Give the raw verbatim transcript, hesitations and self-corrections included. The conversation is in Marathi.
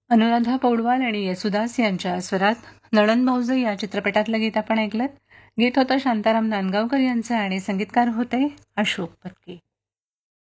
अनुराधा पौडवाल आणि येसुदास यांच्या स्वरात नणंद भाऊजई या चित्रपटातलं गीत आपण ऐकलं. गीत होतं शांताराम नांदगावकर यांचं आणि संगीतकार होते अशोक पत्की.